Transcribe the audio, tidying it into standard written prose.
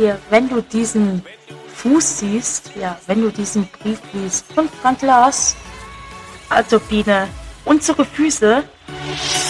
dir, wenn du diesen Fuß siehst, ja, wenn du diesen Brief liest von Frank Lars. Also Biene, unsere Füße